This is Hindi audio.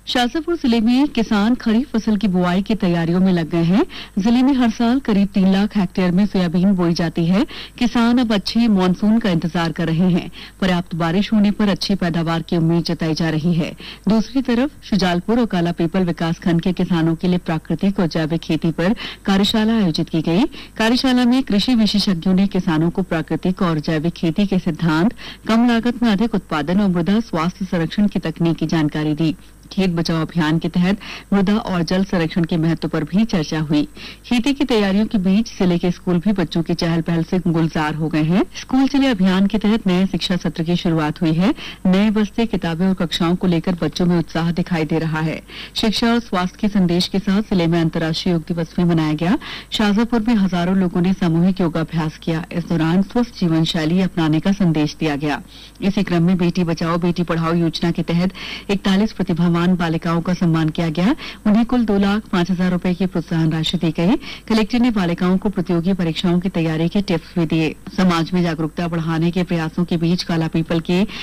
शाजापुर जिले में किसान खरीफ फसल की बुआई की तैयारियों में लग गए हैं। जिले में हर साल करीब 3 लाख हेक्टेयर में सोयाबीन बोई जाती है। किसान अब अच्छे मानसून का इंतजार कर रहे हैं। पर्याप्त बारिश होने पर अच्छी पैदावार की उम्मीद जताई जा रही है। दूसरी तरफ शुजालपुर और कालापीपल विकासखंड के किसानों के लिए प्राकृतिक और जैविक खेती पर कार्यशाला आयोजित की गई। कार्यशाला में कृषि विशेषज्ञों ने किसानों को प्राकृतिक और जैविक खेती के सिद्धांत, कम लागत में अधिक उत्पादन और मृदा स्वास्थ्य संरक्षण की तकनीक की जानकारी दी। खेत बचाओ अभियान के तहत मृदा और जल संरक्षण के महत्व पर भी चर्चा हुई। खेती की तैयारियों के बीच जिले के स्कूल भी बच्चों की चहल पहल से गुलजार हो गए हैं। स्कूल चले अभियान के तहत नए शिक्षा सत्र की शुरुआत हुई है। नए बस्ते, किताबें और कक्षाओं को लेकर बच्चों में उत्साह दिखाई दे रहा है। शिक्षा और स्वास्थ्य के संदेश के साथ जिले में अंतर्राष्ट्रीय योग दिवस भी मनाया गया। शाजापुर में हजारों लोगों ने सामूहिक योगाभ्यास किया। इस दौरान स्वस्थ जीवन शैली अपनाने का संदेश दिया गया। इसी क्रम में बेटी बचाओ बेटी पढ़ाओ योजना के तहत 41 प्रतिभावान बालिकाओं का सम्मान किया गया। उन्हें कुल 2,05,000 रुपए की प्रोत्साहन राशि दी गई। कलेक्टर ने बालिकाओं को प्रतियोगी परीक्षाओं की तैयारी के टिप्स भी दिए। समाज में जागरूकता बढ़ाने के प्रयासों के बीच कालापीपल के